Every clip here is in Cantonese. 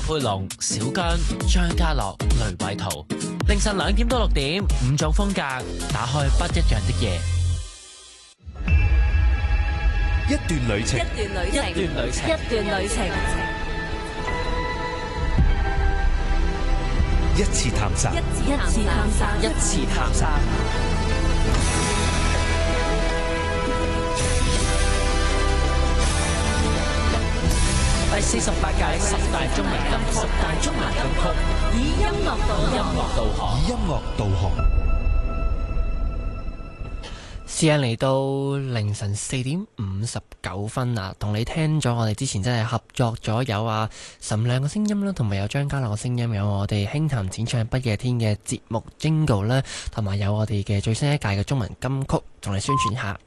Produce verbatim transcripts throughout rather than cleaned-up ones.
佩龍、小姜、張家樂、雷偉圖。凌晨兩點到六點，五種風格，打開不一樣的夜。 一段旅程， 一段旅程， 一段旅程， 一段旅程， 一次探索， 一次探索， 一次探索。第四十八屆十大中文金曲，十大中文金曲， 以音樂導音樂導航， 以音樂導航。 時間嚟到凌晨四點五十九分啦，同你聽咗我哋之前真係合作咗有啊岑亮嘅聲音啦，同埋有張家樂嘅聲音，有我哋輕談淺唱不夜天嘅節目 Jingle 啦，同埋有我哋嘅最新一屆嘅中文金曲，同你宣傳下。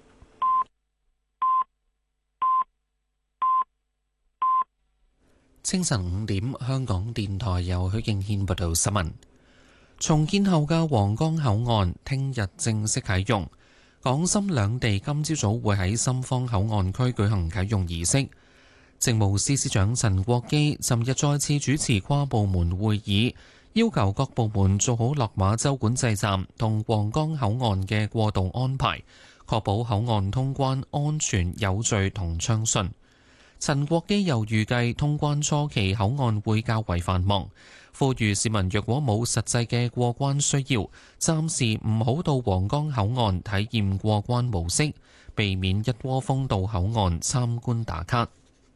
清晨五點，香港電台由許敬軒報道新聞。重建後嘅皇崗口岸聽日正式啟用，港深兩地今朝早會喺深方口岸區舉行啟用儀式。政務司司長陳國基尋日再次主持跨部門會議，要求各部門做好落馬洲管制站同皇崗口岸嘅過渡安排，確保口岸通關安全有序同暢順。陳國基又預計通關初期口岸會較為繁忙，呼籲市民若果冇實際嘅過關需要，暫時唔好到皇崗口岸體驗過關模式，避免一窩蜂到口岸參觀打卡。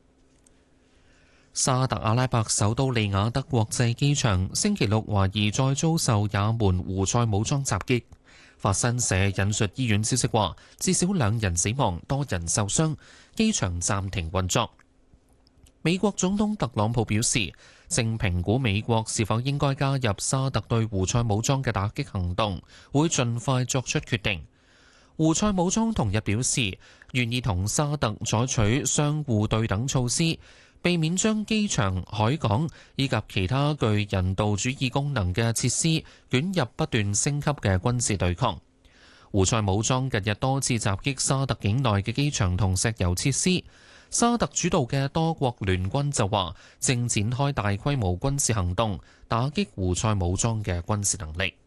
沙特阿拉伯首都利雅得國際機場星期六懷疑再遭受也門胡塞武裝襲擊。法新社引述醫院消息話，至少兩人死亡，多人受傷，機場暫停運作。美國總統特朗普表示，正評估美國是否應該加入沙特對胡塞武裝嘅打擊行動，會盡快作出決定。胡塞武裝同日表示，願意同沙特採取相互對等措施，避免將機場、海港以及其他具人道主義功能嘅設施捲入不斷升級嘅軍事對抗。胡塞武裝近日多次襲擊沙特境內嘅機場同石油設施。沙特主導嘅多國聯軍就話，正展開大規模軍事行動，打擊胡塞武裝嘅軍事能力。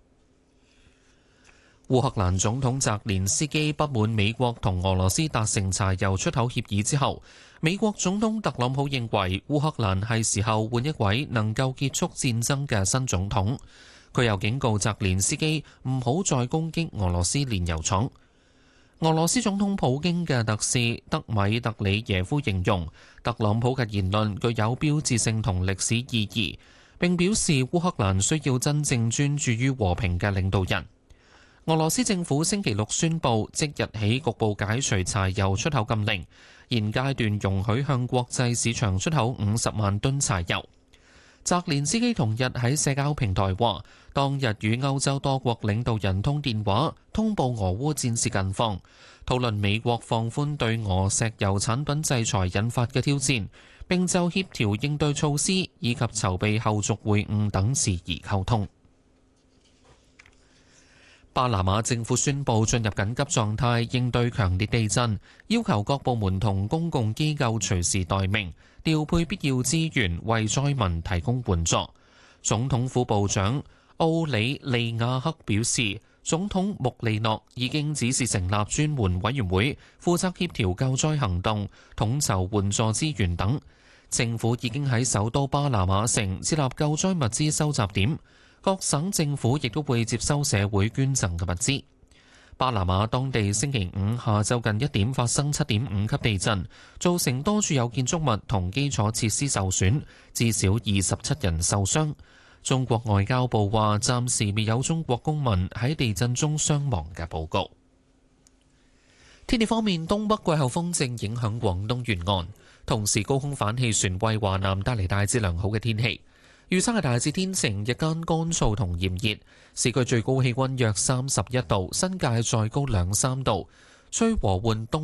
烏克蘭總統澤連斯基不滿美國同俄羅斯達成柴油出口協議之後，美國總統特朗普認為烏克蘭係時候換一位能夠結束戰爭嘅新總統。佢又警告澤連斯基唔好再攻擊俄羅斯煉油廠。俄羅斯總統普京嘅特使德米特里耶夫形容特朗普嘅言論具有標誌性同歷史意義，並表示烏克蘭需要真正專注於和平嘅領導人。俄羅斯政府星期六宣布，即日起局部解除柴油出口禁令，現階段容許向國際市場出口五十萬噸柴油。澤連斯基同日喺社交平台話，當日與歐洲多國領導人通電話，通報俄烏戰事近況，討論美國放寬對俄石油產品制裁引發嘅挑戰，並就協調應對措施以及籌備後續會晤等事宜溝通。巴拿馬政府宣布進入緊急狀態，應對強烈地震，要求各部門同公共機構隨時待命，調配必要資源為災民提供援助。總統府部長奧里利亞克表示，總統穆利諾已經指示成立專門委員會，負責協調救災行動、統籌援助資源等。政府已經喺首都巴拿馬城設立救災物資收集點。各省政府亦都會接收社會捐贈嘅物資。巴拿馬當地星期五下晝近一點發生七點五級地震，造成多處有建築物同基礎設施受損，至少二十七人受傷。中國外交部話暫時未有中國公民喺地震中傷亡嘅報告。天氣方面，東北季候風正影響廣東沿岸，同時高空反氣旋為華南帶嚟大致良好嘅天氣。預測係大致天晴，日間乾燥同炎熱，市區最高氣溫約三十一度，新界再高兩三度，吹和緩東